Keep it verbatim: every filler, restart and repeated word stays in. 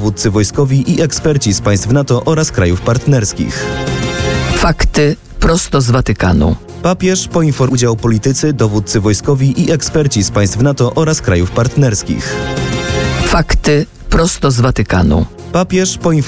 dowódcy wojskowi i eksperci z państw NATO oraz krajów partnerskich. Fakty prosto z Watykanu. Papież poinformował udział politycy, dowódcy wojskowi i eksperci z państw NATO oraz krajów partnerskich. Fakty prosto z Watykanu. Papież poinformował